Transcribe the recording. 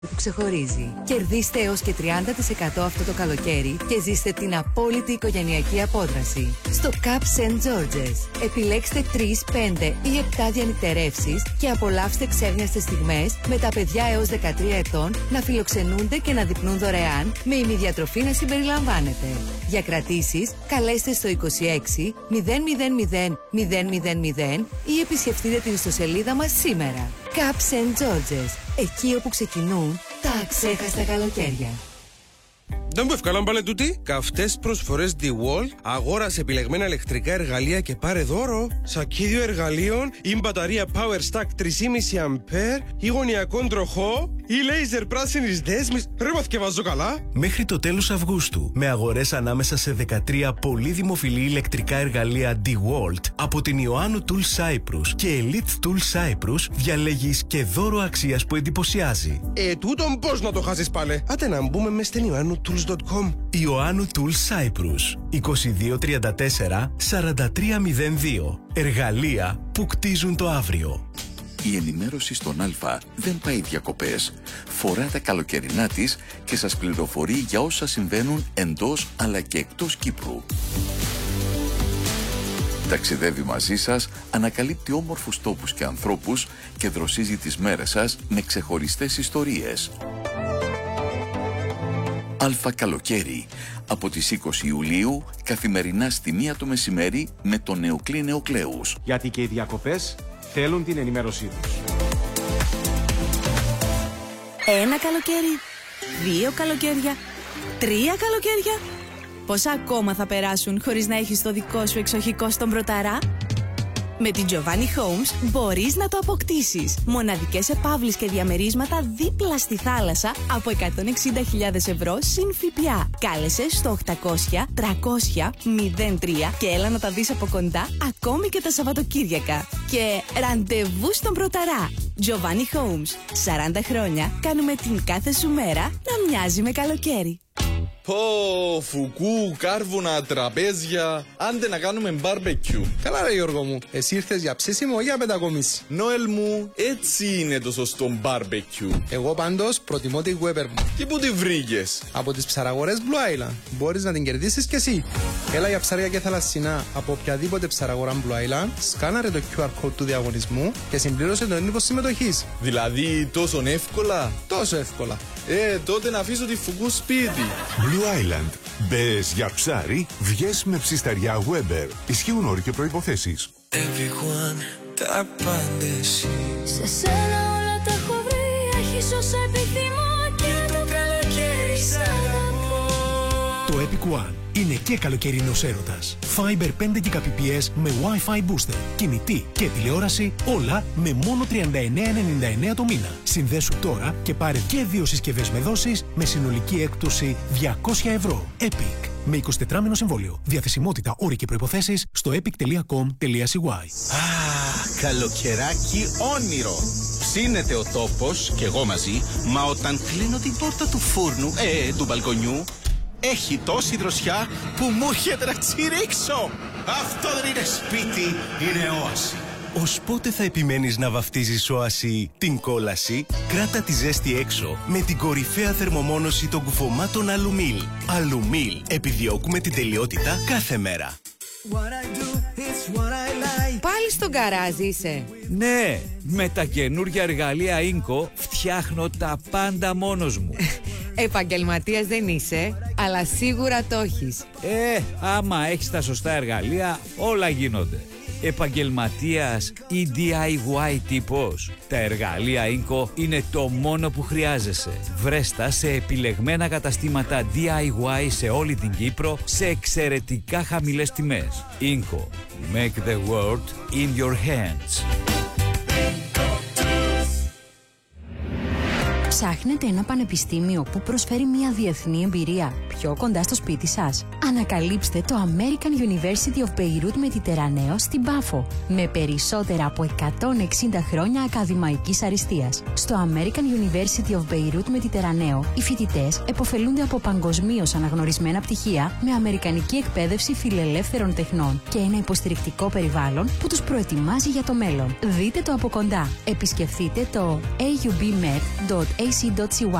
που ξεχωρίζει. Κερδίστε έως και 30% αυτό το καλοκαίρι και ζήστε την απόλυτη οικογενειακή απόδραση. Στο Cup St. George's επιλέξτε 3, 5 ή 7 διανυκτερεύσεις και απολαύστε ξένιαστες στιγμές με τα παιδιά έως 13 ετών να φιλοξενούνται και να δειπνούν δωρεάν, με ημιδιατροφή να συμπεριλαμβάνεται. Για κρατήσεις καλέστε στο 26 000 000 ή επισκεφτείτε την ιστοσελίδα μας σήμερα. Cup St. George's, εκεί όπου ξεκινούν τα αξέχαστα καλοκαίρια. Δεν μου ευκάλαν πάλι τούτη. Καυτές προσφορές DeWalt. Αγόρασε επιλεγμένα ηλεκτρικά εργαλεία και πάρε δώρο. Σακίδιο εργαλείων ή μπαταρία Power Stack 3,5A ή γωνιακόν τροχό ή λέιζερ πράσινης δέσμης. Ρε μαθηκευάζω καλά. Μέχρι το τέλος Αυγούστου, με αγορές ανάμεσα σε 13 πολύ δημοφιλή ηλεκτρικά εργαλεία DeWalt από την Ιωάννου Tool Cyprus και Elite Tool Cyprus, διαλέγεις και δώρο αξίας που εντυπωσιάζει. Τούτον πώς να το χάσεις πάλι. Άτε να μπούμε μες στην IoannuTools.com. Ιωάννου Tool Cyprus 2234 4302. Εργαλεία που κτίζουν το αύριο. Η ενημέρωση στον Α δεν πάει διακοπές. Φορά τα καλοκαιρινά της και σας πληροφορεί για όσα συμβαίνουν εντός αλλά και εκτός Κύπρου. Ταξιδεύει μαζί σας, ανακαλύπτει όμορφους τόπους και ανθρώπους και δροσίζει τις μέρες σας με ξεχωριστές ιστορίες. Α καλοκαίρι, από τις 20 Ιουλίου, καθημερινά στη 1 το μεσημέρι με τον Νεοκλή Νεοκλέους. Γιατί και οι διακοπές θέλουν την ενημέρωσή τους. Ένα καλοκαίρι, 2 καλοκαίρια, 3 καλοκαίρια. Πόσα ακόμα θα περάσουν χωρίς να έχεις το δικό σου εξοχικό στον Πρωταρά? Με την Giovanni Homes μπορείς να το αποκτήσεις. Μοναδικές επαύλεις και διαμερίσματα δίπλα στη θάλασσα από 160.000 ευρώ συν ΦΠΑ. Κάλεσε στο 800 300 03 και έλα να τα δεις από κοντά ακόμη και τα Σαββατοκύριακα. Και ραντεβού στον Πρωταρά. Giovanni Homes. 40 χρόνια κάνουμε την κάθε σου μέρα να μοιάζει με καλοκαίρι. Πω, φουκού, κάρβουνα, τραπέζια. Άντε να κάνουμε μπάρμπεκιου. Καλά ρε Γιώργο μου, εσύ ήρθες για ψήσιμο ή για μετακομίση? Νόελ μου, έτσι είναι το σωστό μπάρμπεκιου. Εγώ πάντως προτιμώ τη Weber μου. Και πού τη βρήκες? Από τις ψαραγορές Blue Island. Μπορείς να την κερδίσεις κι εσύ. Έλα για ψάρια και θαλασσινά από οποιαδήποτε ψαραγορά Blue Island, σκάναρε το QR code του διαγωνισμού και συμπλήρωσε το έντυπο συμμετοχής. Δηλαδή τόσο εύκολα? Τόσο εύκολα. Τότε να αφήσω τη φουκού σπίτι. Blue Island. Μπες για ψάρι, βγες με ψισταριά Weber. Ισχύουν όροι και προϋποθέσεις. Everyone, τα πάντα εσύ. Σε σένα όλα τα έχω βρει, έχεις όσα επιθυμώ και το καλοκαίρι σ' αγαπώ. Το Epic One είναι και καλοκαιρινός έρωτας. Fiber 5 Gbps με Wi-Fi booster, κινητή και τηλεόραση, όλα με μόνο 39,99 το μήνα. Συνδέσου τώρα και πάρε και 2 συσκευές με δόσεις με συνολική έκπτωση 200 ευρώ. Epic. Με 24μηνο συμβόλαιο. Διαθεσιμότητα, όροι και προϋποθέσεις στο epic.com.cy. Καλοκαιράκι όνειρο. Ψήνεται ο τόπος και εγώ μαζί, μα όταν κλείνω την πόρτα του φούρνου, του μπαλκονιού, έχει τόση δροσιά που μου έρχεται να τσιρίξω. Αυτό δεν είναι σπίτι, είναι όαση. Ως πότε θα επιμένεις να βαφτίζεις όαση την κόλαση? Κράτα τη ζέστη έξω με την κορυφαία θερμομόνωση των κουφωμάτων Αλουμίλ. Αλουμίλ. Επιδιώκουμε την τελειότητα κάθε μέρα. Πάλι στον γκαράζ είσαι? Ναι, με τα καινούργια εργαλεία Inco φτιάχνω τα πάντα μόνος μου. Επαγγελματίας δεν είσαι, αλλά σίγουρα το έχεις. Άμα έχεις τα σωστά εργαλεία, όλα γίνονται. Επαγγελματίας ή DIY τύπος, τα εργαλεία Inco είναι το μόνο που χρειάζεσαι. Βρες τα σε επιλεγμένα καταστήματα DIY σε όλη την Κύπρο σε εξαιρετικά χαμηλές τιμές. Inco. Make the world in your hands. Ψάχνετε ένα πανεπιστήμιο που προσφέρει μια διεθνή εμπειρία πιο κοντά στο σπίτι σας? Ανακαλύψτε το American University of Beirut Mediterraneo στην Πάφο, με περισσότερα από 160 χρόνια ακαδημαϊκής αριστείας. Στο American University of Beirut Mediterraneo, οι φοιτητές επωφελούνται από παγκοσμίως αναγνωρισμένα πτυχία με αμερικανική εκπαίδευση φιλελεύθερων τεχνών και ένα υποστηρικτικό περιβάλλον που τους προετοιμάζει για το μέλλον. Δείτε το από κοντά. Επισκεφτείτε το aubmed.ac ac.cy.